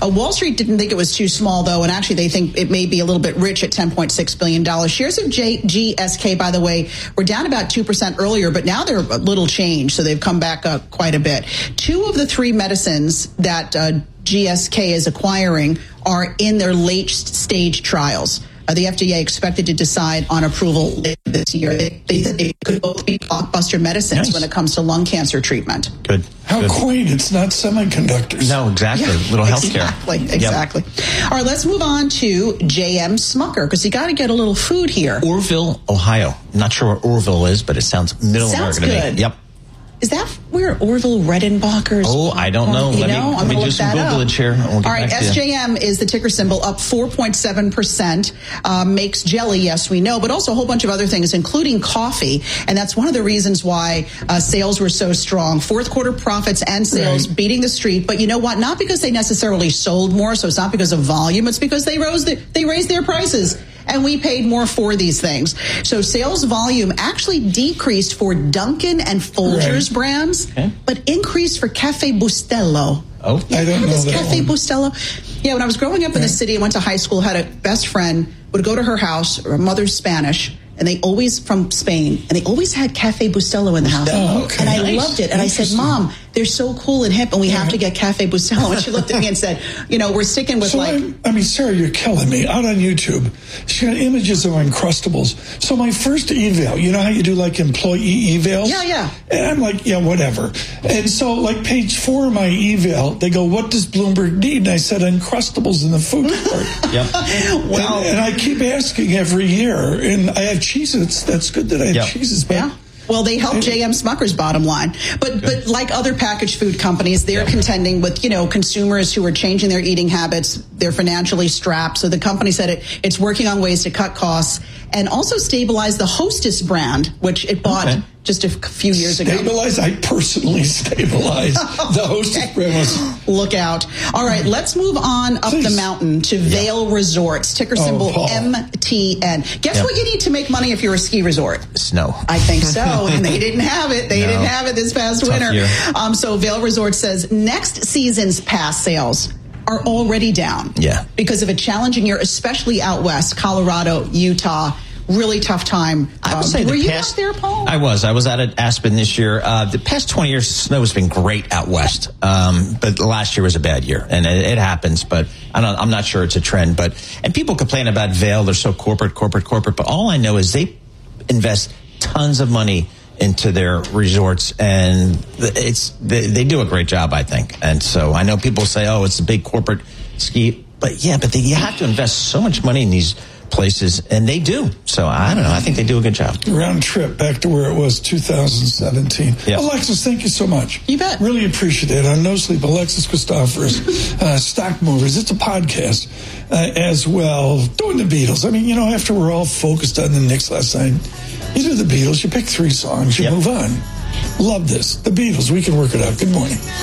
Wall Street didn't think it was too small, though, and actually they think it may be a little bit rich at $10.6 billion. Shares of GSK, by the way, were down about 2% earlier, but now they're a little changed, so they've come back up quite a bit. 2 of the 3 medicines that GSK is acquiring are in their late-stage trials. The FDA expected to decide on approval later this year. They said they could both be blockbuster medicines when it comes to lung cancer treatment. Good. How quaint. It's not semiconductors. No, exactly. Yeah, little healthcare. Exactly. Yep. All right, let's move on to J.M. Smucker, because you got to get a little food here. Orville, Ohio. I'm not sure where Orville is, but it sounds middle America to me. Good. Yep. Is that where Orville Redenbacher's? Oh, I don't know. Let me do some Googlage here. All right, SJM is the ticker symbol, up 4.7%. Makes jelly, yes, we know, but also a whole bunch of other things, including coffee. And that's one of the reasons why sales were so strong. Fourth quarter profits and sales beating the street. But you know what? Not because they necessarily sold more, so it's not because of volume. It's because they raised their prices. And we paid more for these things. So sales volume actually decreased for Dunkin' and Folgers brands, but increased for Cafe Bustelo. Oh, I don't know that Cafe one. Bustelo. Yeah, when I was growing up in the city, I went to high school, had a best friend, would go to her house, her mother's Spanish, and they always, from Spain, and they always had Cafe Bustelo in the house. Oh, okay. And I loved it. And I said, Mom, they're so cool and hip, and we have to get Cafe Bustelo. And she looked at me and said, we're sticking with Sarah, you're killing me. Out on YouTube, she got images of Uncrustables. So my first eval, you know how you do like employee evals? Yeah. And I'm like, whatever. And so like page 4 of my eval, they go, what does Bloomberg need? And I said, Uncrustables in the food court. And I keep asking every year, and I have Cheez-Its. That's good that I have Cheez-Its. But well, they help J.M. Smucker's bottom line. But like other packaged food companies, they're contending with, consumers who are changing their eating habits. They're financially strapped. So the company said it's working on ways to cut costs and also stabilize the Hostess brand, which it bought just a few years ago. I personally stabilized the Hostess brand. Look out. All right, let's move on up the mountain to Vail Resorts, ticker symbol MTN. Guess what you need to make money if you're a ski resort? Snow. I think so. And they didn't have it. They didn't have it this past winter. So Vail Resorts says next season's pass sales are already down. Yeah. Because of a challenging year, especially out west, Colorado, Utah. Really tough time. I would say were you out there, Paul? I was out at Aspen this year. The past 20 years, snow has been great out west. But last year was a bad year, and it happens. But I'm not sure it's a trend. And people complain about Vail. They're so corporate. But all I know is they invest tons of money into their resorts, and they do a great job, I think. And so I know people say, "Oh, it's a big corporate ski," but you have to invest so much money in these places, and they do. So I don't know. I think they do a good job. Round trip back to where it was 2017. Yep. Alexis, thank you so much. You bet. Really appreciate it. On No Sleep, Alexis Christoforous, Stock Movers. It's a podcast as well. Doing the Beatles. After we're all focused on the Knicks last night, you do the Beatles. You pick 3 songs. You move on. Love this. The Beatles. We can work it out. Good morning.